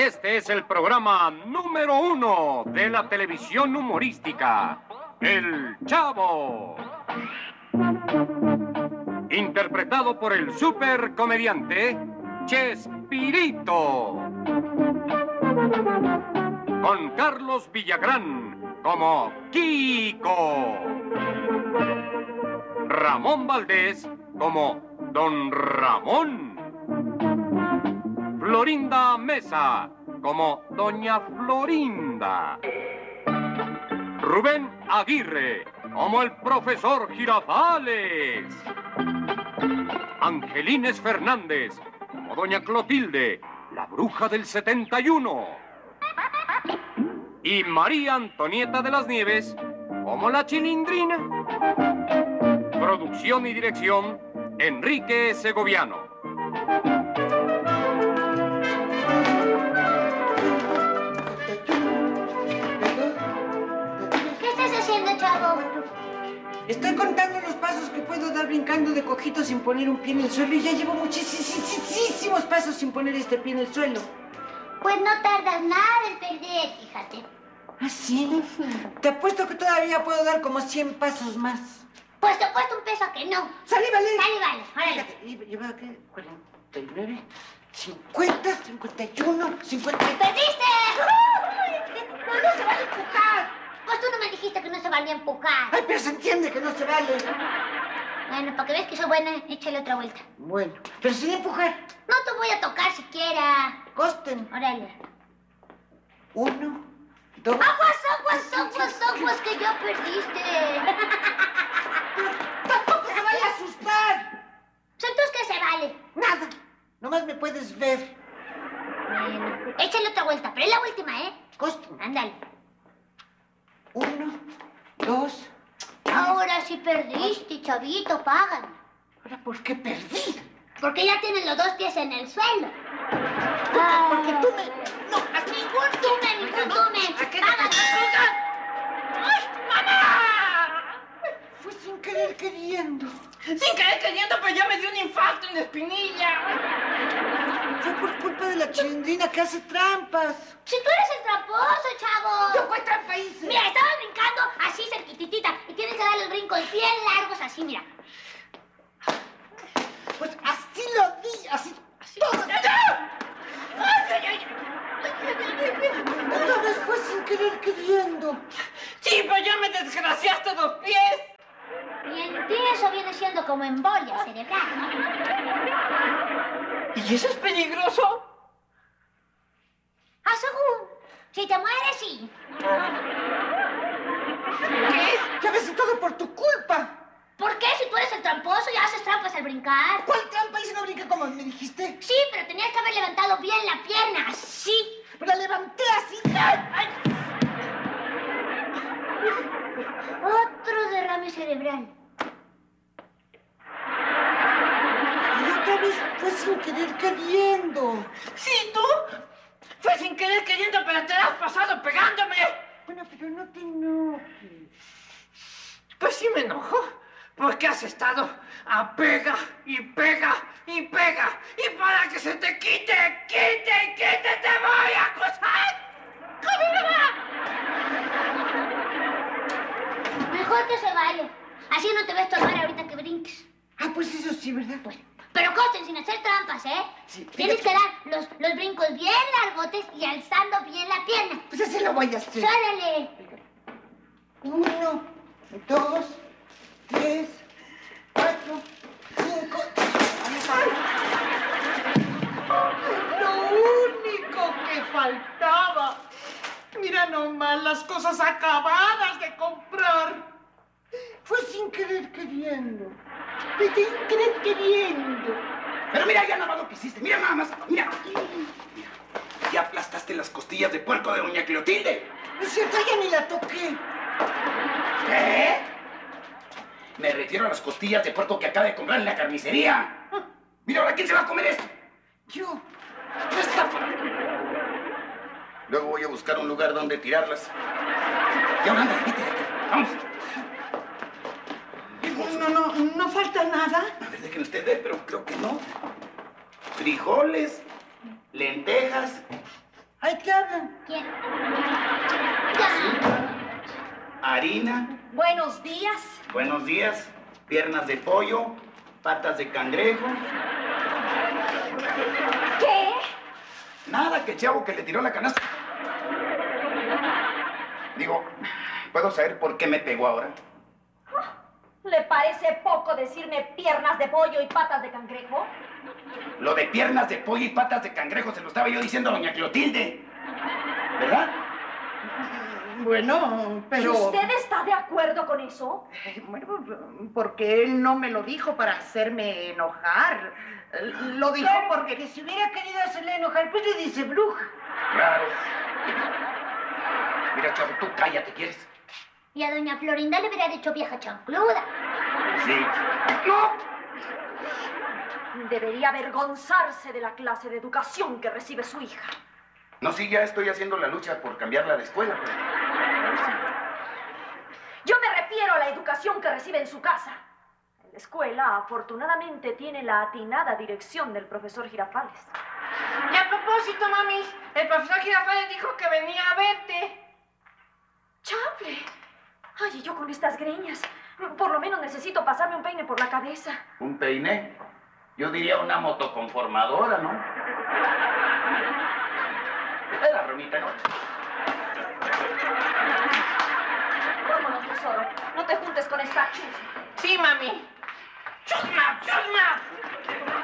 Este es el programa número 1 de la televisión humorística, El Chavo. Interpretado por el supercomediante Chespirito. Con Carlos Villagrán como Kiko. Ramón Valdés como Don Ramón. Florinda Mesa como Doña Florinda. Rubén Aguirre como el profesor Girafales. Angelines Fernández como Doña Clotilde, la bruja del 71. Y María Antonieta de las Nieves como la Chilindrina. Producción y dirección, Enrique Segoviano. ¿Qué estás haciendo, Chavo? Estoy contando los pasos que puedo dar brincando de cojito sin poner un pie en el suelo y ya llevo muchísimos pasos sin poner este pie en el suelo. Pues no tardas nada en perder, fíjate. ¿Ah, sí? Te apuesto que todavía puedo dar como 100 pasos más. Pues te he puesto un peso que no. ¡Salí, vale! Dale, vale, órale. Fíjate, lleva ¿qué? 49, 50, 51, 50... ¡Perdiste! ¡No se vale empujar! Pues tú no me dijiste que no se valía empujar. ¡Ay, pero se entiende que no se vale! Bueno, para que veas que soy buena, échale otra vuelta. Bueno, pero sin empujar. No te voy a tocar siquiera. Costen. Órale. 1, 2... ¡Aguas, que ya perdiste! ¡Tampoco se vale asustar! ¿Entonces qué se vale? Nada. Nomás me puedes ver. Bueno, échale otra vuelta, pero es la última, ¿eh? Costen. Ándale. 1, 2... Ahora sí perdiste, chavito, págame. ¿Ahora por qué perdí? Porque ya tienes los dos pies en el suelo. Porque tú me... No, a ningún Ningún tume. ¡Págame! ¡Ay, mamá! Fue sin querer queriendo. Sin querer queriendo, pero ya me dio un infarto en la espinilla. Fue por culpa de la Chilindrina que hace trampas. Si tú eres el tramposo, chavo. ¿Yo cuál trampa hice? Mira, estaba brincando así cerquititita y tienes que dar los brincos bien largos así, mira. Pues así lo di, así... ¡Todo! Otra vez fue sin querer queriendo. Sí, pero ya me desgraciaste los pies. Y en ti eso viene siendo como embolia cerebral. ¿Y eso es peligroso? ¡Ah, según! Si te mueres, sí. ¿Qué? Ya ves, y todo por tu culpa. ¿Por qué? Si tú eres el tramposo y haces trampas al brincar. ¿Cuál trampa hice? No brinqué como me dijiste. Sí, pero tenías que haber levantado bien la pierna, así. Pero la levanté así. ¡Ay! Otro derrame cerebral. Y otra vez fue sin querer queriendo. Sí, tú. Fue sin querer queriendo, pero te la has pasado pegándome. Bueno, pero no te enojes. Pues sí me enojo. Porque has estado a pega y pega y pega. Y para que se te quite, te voy a acusar. Mejor que se vaya. Así no te ves tomar ahorita que brinques. Ah, pues eso sí, ¿verdad? Bueno, pero costen sin hacer trampas, ¿eh? Sí, Tienes fíjate. que dar los brincos bien largotes y alzando bien la pierna. Pues así lo voy a hacer. ¡Órale! 1, 2, 3, 4, 5. Lo único que faltaba. Mira nomás las cosas acabadas de comprar. Fue sin querer queriendo. Fue sin querer queriendo. Pero mira ya nada más lo que hiciste. Mira nada más. Mira. Ya aplastaste las costillas de puerco de doña Clotilde. Es cierto, ya ni la toqué. ¿Qué? Me refiero a las costillas de puerco que acaba de comprar en la carnicería. Mira, ahora, ¿quién se va a comer esto? Yo. No está para... Luego voy a buscar un lugar donde tirarlas. Y ahora, anda, vete de aquí. Vamos. No falta nada. A ver, déjenme usted ver, pero creo que no. Frijoles, lentejas, nada. ¿Quién? Harina, Buenos días. buenos días, piernas de pollo, patas de cangrejo. ¿Qué? Nada, que el chavo que le tiró la canasta. Digo, ¿puedo saber por qué me pegó ahora? ¿Le parece poco decirme piernas de pollo y patas de cangrejo? Lo de piernas de pollo y patas de cangrejo se lo estaba yo diciendo a doña Clotilde. ¿Verdad? Bueno, ¿Y pero... usted está de acuerdo con eso? Bueno, porque él no me lo dijo para hacerme enojar. Lo dijo Claro, porque... que si hubiera querido hacerle enojar, pues le dice bruja. Claro. Mira, chavo, tú cállate, ¿quieres? Y a doña Florinda le hubiera dicho vieja chancluda. Sí. ¡No! Debería avergonzarse de la clase de educación que recibe su hija. No, sí, ya estoy haciendo la lucha por cambiarla de escuela, pero... a ver si- Yo me refiero a la educación que recibe en su casa. En la escuela, afortunadamente, tiene la atinada dirección del profesor Girafales. Y a propósito, mami, el profesor Girafales dijo que venía a verte. ¡Chafle! Ay, y yo con estas greñas. Por lo menos necesito pasarme un peine por la cabeza. ¿Un peine? Yo diría una motoconformadora, ¿no? Espera, Romita, ¿no? Vámonos, tesoro. No te juntes con esta chusma. Sí, mami. ¡Chusma, chusma!